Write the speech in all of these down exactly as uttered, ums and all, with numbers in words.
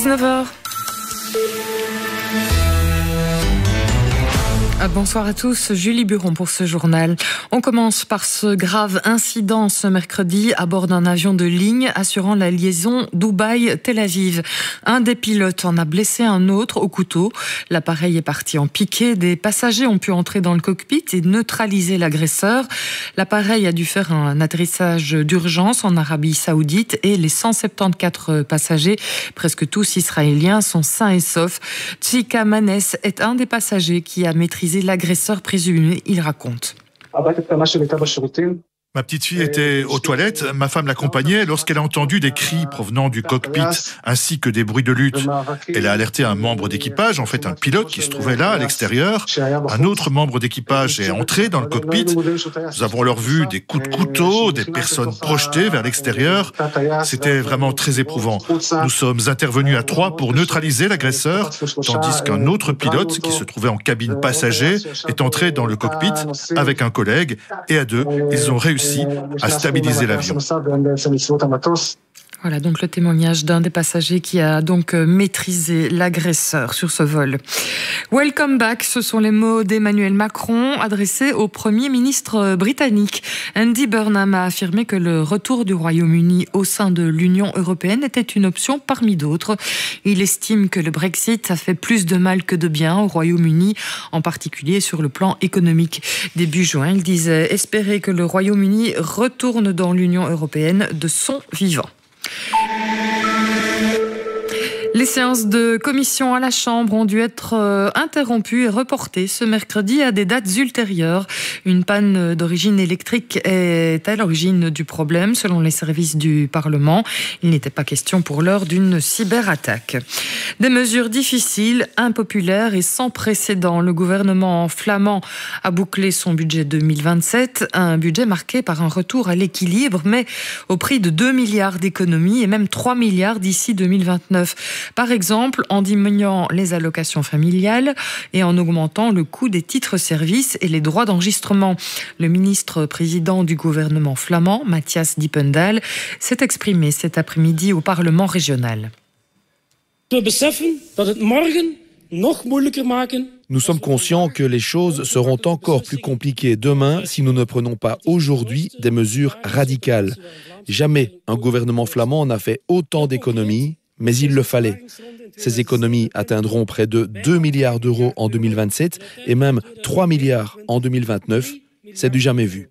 dix-neuf heures. Bonsoir à tous, Julie Buron pour ce journal. On commence par ce grave incident ce mercredi à bord d'un avion de ligne assurant la liaison Dubaï-Tel Aviv. Un des pilotes en a blessé un autre au couteau. L'appareil est parti en piqué. Des passagers ont pu entrer dans le cockpit et neutraliser l'agresseur. L'appareil a dû faire un atterrissage d'urgence en Arabie Saoudite et les cent soixante-quatorze passagers, presque tous israéliens, sont sains et saufs. Tchika Manes est un des passagers qui a maîtrisé l'agresseur présumé, il raconte. Ma petite fille était aux toilettes, ma femme l'accompagnait lorsqu'elle a entendu des cris provenant du cockpit ainsi que des bruits de lutte. Elle a alerté un membre d'équipage, en fait un pilote qui se trouvait là à l'extérieur. Un autre membre d'équipage est entré dans le cockpit. Nous avons alors vu des coups de couteau, des personnes projetées vers l'extérieur. C'était vraiment très éprouvant. Nous sommes intervenus à trois pour neutraliser l'agresseur, tandis qu'un autre pilote qui se trouvait en cabine passager est entré dans le cockpit avec un collègue et à deux, ils ont réussi à stabiliser l'avion. Voilà donc le témoignage d'un des passagers qui a donc maîtrisé l'agresseur sur ce vol. Welcome back, ce sont les mots d'Emmanuel Macron adressés au Premier ministre britannique. Andy Burnham a affirmé que le retour du Royaume-Uni au sein de l'Union européenne était une option parmi d'autres. Il estime que le Brexit a fait plus de mal que de bien au Royaume-Uni, en particulier sur le plan économique. Début juin, il disait espérer que le Royaume-Uni retourne dans l'Union européenne de son vivant. Les séances de commission à la Chambre ont dû être interrompues et reportées ce mercredi à des dates ultérieures. Une panne d'origine électrique est à l'origine du problème, selon les services du Parlement. Il n'était pas question pour l'heure d'une cyberattaque. Des mesures difficiles, impopulaires et sans précédent. Le gouvernement flamand a bouclé son budget deux mille vingt-sept, un budget marqué par un retour à l'équilibre, mais au prix de deux milliards d'économies et même trois milliards d'ici deux mille vingt-neuf. Par exemple, en diminuant les allocations familiales et en augmentant le coût des titres-services et les droits d'enregistrement. Le ministre-président du gouvernement flamand, Matthias Dippendal, s'est exprimé cet après-midi au Parlement régional. Nous sommes conscients que les choses seront encore plus compliquées demain si nous ne prenons pas aujourd'hui des mesures radicales. Jamais un gouvernement flamand n'a fait autant d'économies, mais il le fallait. Ces économies atteindront près de deux milliards d'euros en deux mille vingt-sept et même trois milliards en deux mille vingt-neuf. C'est du jamais vu.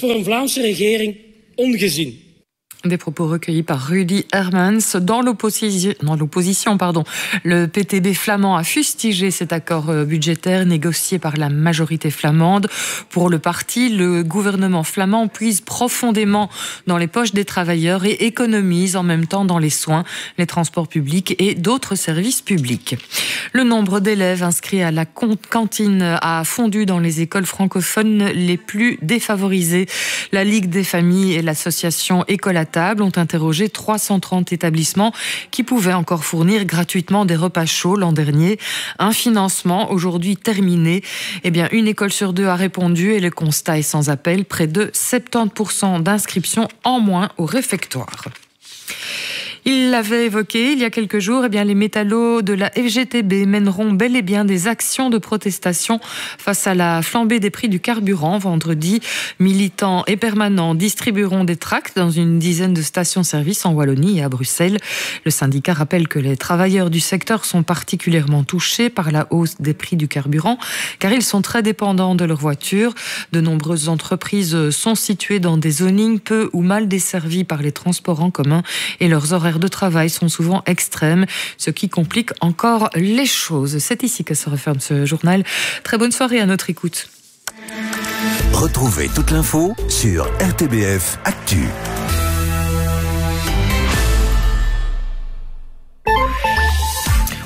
Des propos recueillis par Rudy Hermans. Dans l'opposition, dans l'opposition, pardon, le P T B flamand a fustigé cet accord budgétaire négocié par la majorité flamande. Pour le parti, le gouvernement flamand puise profondément dans les poches des travailleurs et économise en même temps dans les soins, les transports publics et d'autres services publics. Le nombre d'élèves inscrits à la cantine a fondu dans les écoles francophones les plus défavorisées. La Ligue des familles et l'association École à table ont interrogé trois cent trente établissements qui pouvaient encore fournir gratuitement des repas chauds l'an dernier. Un financement aujourd'hui terminé. Eh bien, une école sur deux a répondu et le constat est sans appel. Près de soixante-dix pour cent d'inscriptions en moins au réfectoire. Il l'avait évoqué il y a quelques jours, eh bien, les métallos de la F G T B mèneront bel et bien des actions de protestation face à la flambée des prix du carburant. Vendredi, militants et permanents distribueront des tracts dans une dizaine de stations-service en Wallonie et à Bruxelles. Le syndicat rappelle que les travailleurs du secteur sont particulièrement touchés par la hausse des prix du carburant, car ils sont très dépendants de leur voiture. De nombreuses entreprises sont situées dans des zonings peu ou mal desservis par les transports en commun et leurs horaires de travail sont souvent extrêmes, ce qui complique encore les choses. C'est ici que se referme ce journal. Très bonne soirée à notre écoute. Retrouvez toute l'info sur R T B F Actu.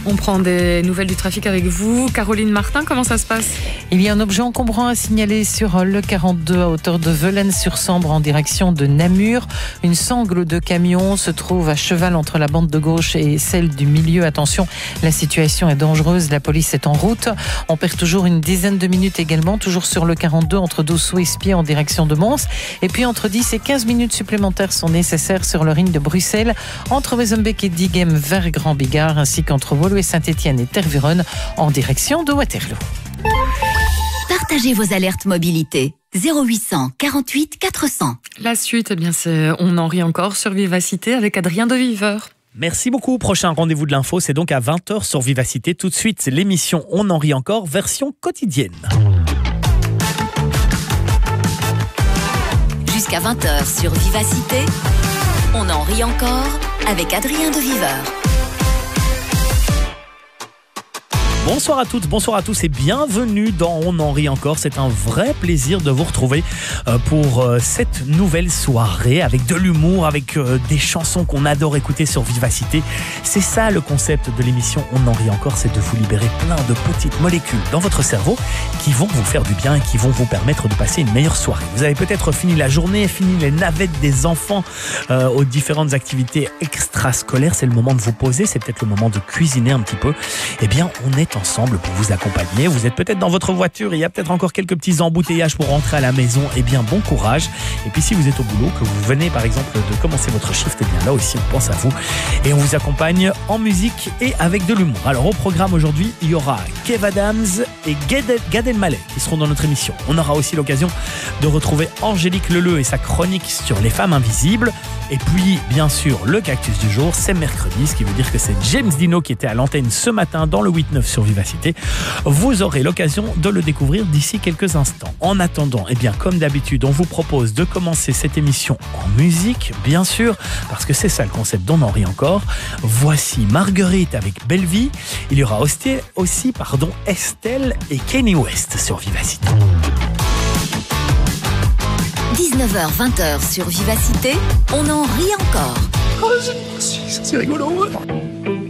On prend des nouvelles du trafic avec vous. Caroline Martin, comment ça se passe ? Il y a un objet encombrant à signaler sur le quarante-deux à hauteur de Velaines-sur-Sambre en direction de Namur. Une sangle de camion se trouve à cheval entre la bande de gauche et celle du milieu. Attention, la situation est dangereuse, la police est en route. On perd toujours une dizaine de minutes également, toujours sur le quarante-deux entre Dossou et Spier en direction de Mons. Et puis entre dix et quinze minutes supplémentaires sont nécessaires sur le ring de Bruxelles, entre Wezenbeek et Diegem vers Grand Bigard, ainsi qu'entre Woluwe Saint-Étienne et Tervuren en direction de Waterloo. Partagez vos alertes mobilité. zéro huit cent quarante-huit quatre cents. La suite, eh bien, c'est On en rit encore sur Vivacité avec Adrien de Viveur. Merci beaucoup. Prochain rendez-vous de l'info, c'est donc à vingt heures sur Vivacité. Tout de suite, c'est l'émission On en rit encore, version quotidienne. Jusqu'à vingt heures sur Vivacité, On en rit encore avec Adrien de Viveur. Bonsoir à toutes, bonsoir à tous et bienvenue dans On en rit encore. C'est un vrai plaisir de vous retrouver pour cette nouvelle soirée avec de l'humour, avec des chansons qu'on adore écouter sur Vivacité. C'est ça le concept de l'émission On en rit encore, c'est de vous libérer plein de petites molécules dans votre cerveau qui vont vous faire du bien et qui vont vous permettre de passer une meilleure soirée. Vous avez peut-être fini la journée, fini les navettes des enfants euh, aux différentes activités extrascolaires. C'est le moment de vous poser, c'est peut-être le moment de cuisiner un petit peu. Eh bien, on est ensemble pour vous accompagner. Vous êtes peut-être dans votre voiture et il y a peut-être encore quelques petits embouteillages pour rentrer à la maison. Eh bien, bon courage. Et puis, si vous êtes au boulot, que vous venez par exemple de commencer votre shift, eh bien là aussi, on pense à vous. Et on vous accompagne en musique et avec de l'humour. Alors, au programme aujourd'hui, il y aura Kev Adams et Gad Elmaleh qui seront dans notre émission. On aura aussi l'occasion de retrouver Angélique Leleu et sa chronique sur les femmes invisibles. Et puis, bien sûr, le cactus du jour, c'est mercredi, ce qui veut dire que c'est James Dino qui était à l'antenne ce matin dans le huit neuf sur Vivacité. Vous aurez l'occasion de le découvrir d'ici quelques instants. En attendant, eh bien, comme d'habitude, on vous propose de commencer cette émission en musique, bien sûr, parce que c'est ça le concept d'On en rit encore. Voici Marguerite avec Belle Vie. Il y aura aussi, aussi pardon, Estelle et Kanye West sur Vivacité. dix-neuf heures vingt sur Vivacité, On en rit encore. Oh, c'est rigolo.